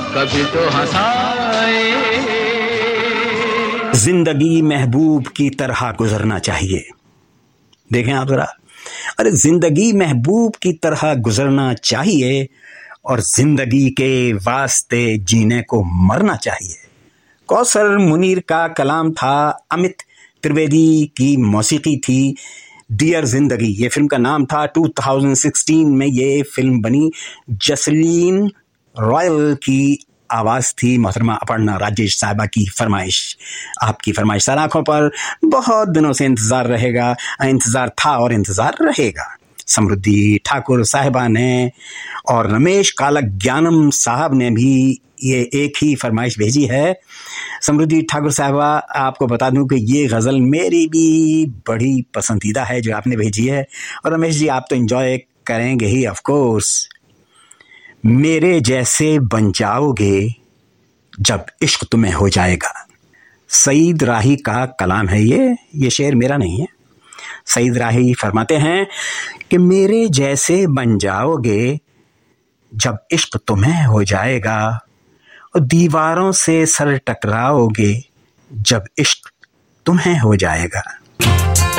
कभी तो हंसाए। जिंदगी महबूब की तरह गुजरना चाहिए। देखें आप जरा, अरे जिंदगी महबूब की तरह गुजरना चाहिए और जिंदगी के वास्ते जीने को मरना चाहिए। कौसर मुनीर का कलाम था, अमित त्रिवेदी की मौसीकी थी। डियर जिंदगी ये फिल्म का नाम था। 2016 में ये फिल्म बनी। जसलीन रॉयल की आवाज़ थी। मोहतरमा अपर्णा राजेश साहिबा की फरमाइश, आपकी फरमाइश सर आंखों पर। बहुत दिनों से इंतज़ार था और इंतज़ार रहेगा। समृद्धि ठाकुर साहिबा ने और रमेश कालज्ञानम साहब ने भी ये एक ही फरमाइश भेजी है। समृद्धि ठाकुर साहिबा, आपको बता दूं कि ये गज़ल मेरी भी बड़ी पसंदीदा है जो आपने भेजी है। और रमेश जी आप तो एंजॉय करेंगे ही ऑफ कोर्स। मेरे जैसे बन जाओगे जब इश्क तुम्हें हो जाएगा। सईद राही का कलाम है ये शेर मेरा नहीं है। सईद राही फरमाते हैं कि मेरे जैसे बन जाओगे जब इश्क तुम्हें हो जाएगा और दीवारों से सर टकराओगे जब इश्क तुम्हें हो जाएगा।